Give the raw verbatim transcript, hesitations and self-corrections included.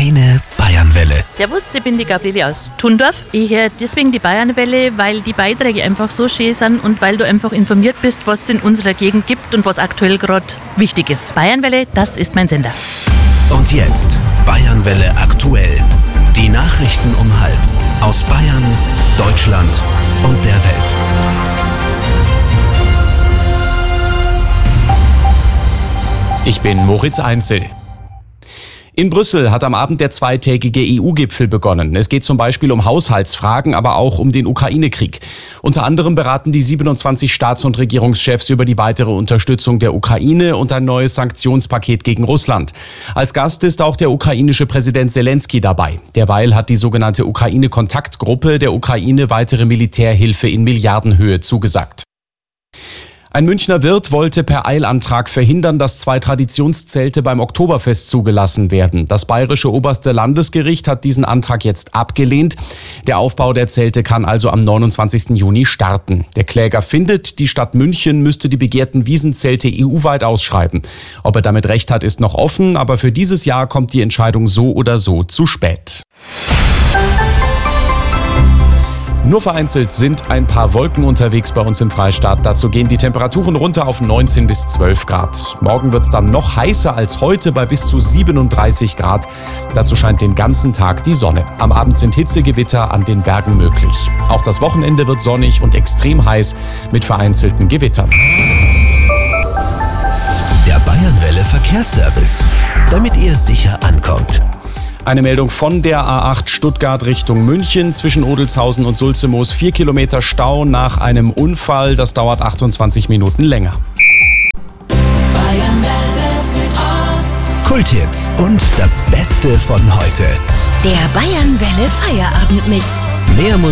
Deine Bayernwelle. Servus, ich bin die Gabriele aus Thundorf. Ich höre deswegen die Bayernwelle, weil die Beiträge einfach so schön sind und weil du einfach informiert bist, was es in unserer Gegend gibt und was aktuell gerade wichtig ist. Bayernwelle, das ist mein Sender. Und jetzt Bayernwelle aktuell. Die Nachrichten um halb aus Bayern, Deutschland und der Welt. Ich bin Moritz Einzel. In Brüssel hat am Abend der zweitägige E U-Gipfel begonnen. Es geht zum Beispiel um Haushaltsfragen, aber auch um den Ukraine-Krieg. Unter anderem beraten die siebenundzwanzig Staats- und Regierungschefs über die weitere Unterstützung der Ukraine und ein neues Sanktionspaket gegen Russland. Als Gast ist auch der ukrainische Präsident Zelensky dabei. Derweil hat die sogenannte Ukraine-Kontaktgruppe der Ukraine weitere Militärhilfe in Milliardenhöhe zugesagt. Ein Münchner Wirt wollte per Eilantrag verhindern, dass zwei Traditionszelte beim Oktoberfest zugelassen werden. Das bayerische oberste Landesgericht hat diesen Antrag jetzt abgelehnt. Der Aufbau der Zelte kann also am neunundzwanzigsten Juni starten. Der Kläger findet, die Stadt München müsste die begehrten Wiesenzelte E U-weit ausschreiben. Ob er damit recht hat, ist noch offen, aber für dieses Jahr kommt die Entscheidung so oder so zu spät. Nur vereinzelt sind ein paar Wolken unterwegs bei uns im Freistaat. Dazu gehen die Temperaturen runter auf neunzehn bis zwölf Grad. Morgen wird es dann noch heißer als heute bei bis zu siebenunddreißig Grad. Dazu scheint den ganzen Tag die Sonne. Am Abend sind Hitzegewitter an den Bergen möglich. Auch das Wochenende wird sonnig und extrem heiß mit vereinzelten Gewittern. Der Bayernwelle Verkehrsservice, damit ihr sicher ankommt. Eine Meldung von der A acht Stuttgart Richtung München. Zwischen Odelshausen und Sulzemoos vier Kilometer Stau nach einem Unfall. Das dauert achtundzwanzig Minuten länger. Kulthits und das Beste von heute. Der Bayernwelle Feierabendmix. Mehr Musik.